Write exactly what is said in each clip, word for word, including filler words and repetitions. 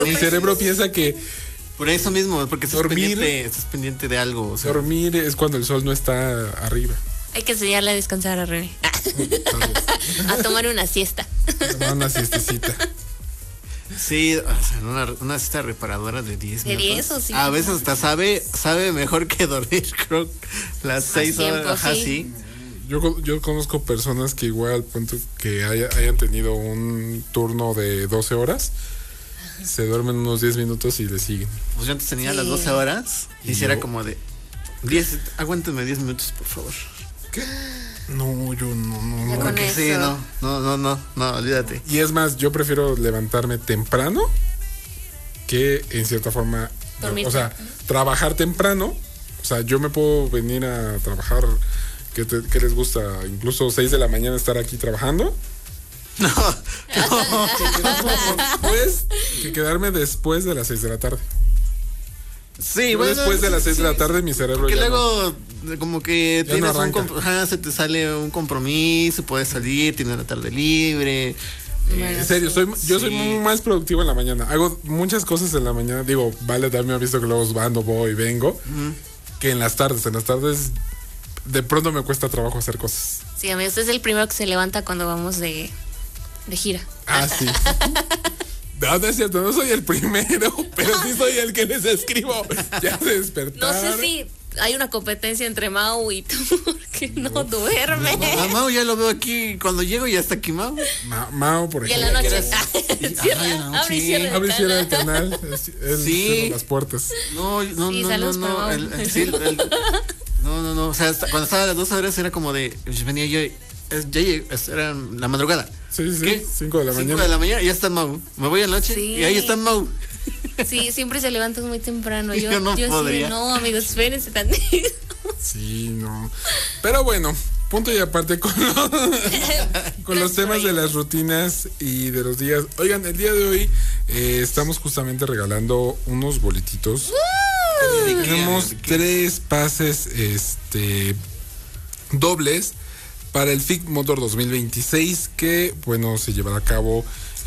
Mi cerebro piensa que por eso mismo, porque estás dormir, pendiente, estás pendiente de algo. O sea. Dormir es cuando el sol no está arriba. Hay que enseñarle a descansar a René. A tomar una siesta. Tomar una siestecita. Sí, o sea, una, una siesta reparadora de diez minutos. De diez o sí. A veces hasta sabe, sabe mejor que dormir, creo, las seis horas. Ajá, sí. sí. Yo, yo conozco personas que igual, punto que haya, hayan tenido un turno de doce horas, se duermen unos diez minutos y le siguen. Pues yo antes tenía sí. las doce horas y, y si era como de diez, aguántame diez minutos, por favor. ¿Qué? No, yo no, no, no. Con sí, no, no, no, no, no, olvídate. Y es más, yo prefiero levantarme temprano que en cierta forma, dormir. O sea, trabajar temprano. O sea, yo me puedo venir a trabajar, ¿qué, te, qué les gusta? Incluso seis de la mañana estar aquí trabajando. No, no. Pues, que quedarme después de las seis de la tarde. Sí, yo bueno, después de las seis sí, de la tarde mi cerebro porque ya luego no, como que tienes no un comp- ajá, se te sale un compromiso, puedes salir, tienes la tarde libre. Bueno, en serio, soy, yo sí. soy muy más productivo en la mañana. Hago muchas cosas en la mañana. Digo, vale, también he visto que luego ando, voy, vengo. Uh-huh. Que en las tardes, en las tardes de pronto me cuesta trabajo hacer cosas. Sí, amigo, usted es el primero que se levanta cuando vamos de, de gira. Ah, sí. No, no es cierto, no soy el primero, pero sí soy el que les escribo. Ya se despertaron. No sé si hay una competencia entre Mau y tú, porque no, no duerme. No, a Mau ya lo veo aquí, cuando llego ya está aquí Mau. Ma, Mau, por ejemplo. Y en la noche. Cierra, ay, no, abre y sí. cierra abre y cierra el canal. Él sí. cierra las puertas. No, no, sí, no, no, no. El, el, sí, el, no, no, no. O sea, hasta, cuando estaba a las dos horas era como de, venía yo, ya llegué, era la madrugada. Sí, sí, ¿qué? cinco de la mañana. Cinco de la mañana y ya está Mau. Me voy a la noche sí. y ahí está Mau. Sí, siempre se levantan muy temprano. Yo, yo no yo podría. Sí, no, amigos, espérense tantito. Sí, no. Pero bueno, punto y aparte con los, con los temas de las rutinas y de los días. Oigan, el día de hoy eh, estamos justamente regalando unos boletitos. Uh, Tenemos tres pases este dobles para el F I C Motor dos mil veintiséis, que bueno, se llevará a cabo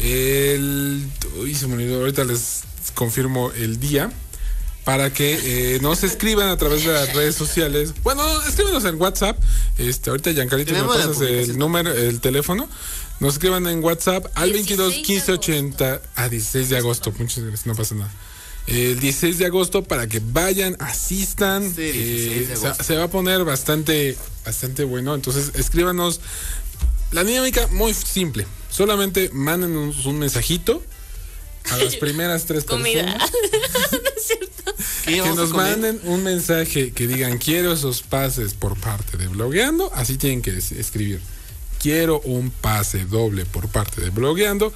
el... Uy, se me olvidó, ahorita les confirmo el día, para que eh, nos escriban a través de las redes sociales. Bueno, escríbanos en WhatsApp. Este, ahorita Giancarito me pasas el número, el teléfono. Nos escriban en WhatsApp al veintidós quince ochenta a dieciséis de agosto. Muchas gracias, no pasa nada. El dieciséis de agosto para que vayan, asistan. Sí, eh, se, se va a poner bastante, bastante bueno. Entonces, escríbanos. La dinámica muy simple. Solamente mándenos un mensajito a las primeras tres Comida. personas. No es cierto. Que nos manden un mensaje que digan quiero esos pases por parte de Blogueando. Así tienen que escribir. Quiero un pase doble por parte de Blogueando.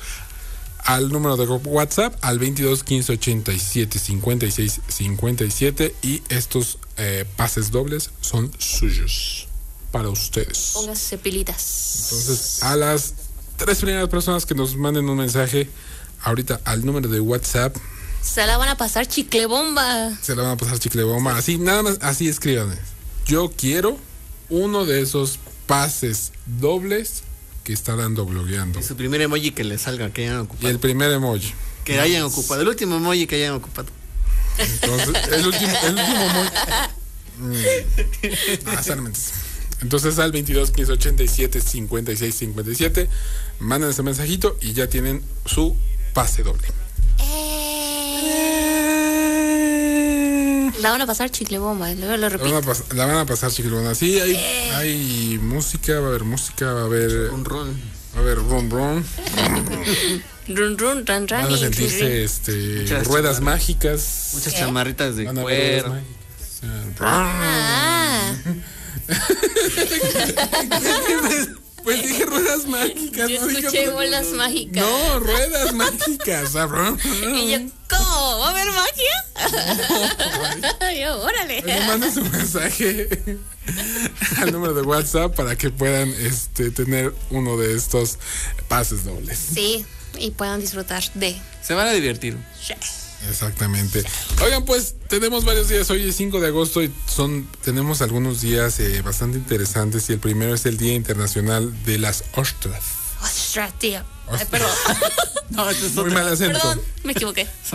Al número de WhatsApp al veintidós quince ochenta y siete cincuenta y seis cincuenta y siete y estos eh, pases dobles son suyos para ustedes. Pónganse pilitas. Entonces, a las tres primeras personas que nos manden un mensaje ahorita al número de WhatsApp, se la van a pasar chicle bomba. Se la van a pasar chicle bomba. Así, nada más, así escríbanme. Yo quiero uno de esos pases dobles que está dando Blogueando. Y su primer emoji que le salga, que hayan ocupado. Y el primer emoji. Que hayan ocupado. El último emoji que hayan ocupado. Entonces, el último, el último emoji. Mm. Ah, solamente. Entonces al veintidós quince ochenta y siete cincuenta y seis cincuenta y siete mandan ese mensajito y ya tienen su pase doble. La van a pasar chicle bomba, luego lo repito. La van a, pas- la van a pasar chicle bomba. Sí, hay, eh. hay música, va a haber música, va a haber un ron. Va a haber ron ron. Run run ran ran. Van a sentirse este muchas ruedas chamar- mágicas. Muchas ¿Qué? chamarritas de van a cuero. Ruedas ah. Pues dije ruedas mágicas. Yo no escuché dije bolas mágicas. No, ruedas mágicas. Y yo, ¿cómo? ¿Va a haber magia? Yo, órale. Me mandas un mensaje al número de WhatsApp para que puedan este, tener uno de estos pases dobles. Sí, y puedan disfrutar de. Se van a divertir. Sí. Exactamente. Oigan, pues tenemos varios días. Hoy es cinco de agosto y son tenemos algunos días eh, bastante interesantes. Y el primero es el Día Internacional de las Ostras. Ostras, tío. Ostras. Ay, perdón. No, este es muy mal acento. Perdón, me equivoqué.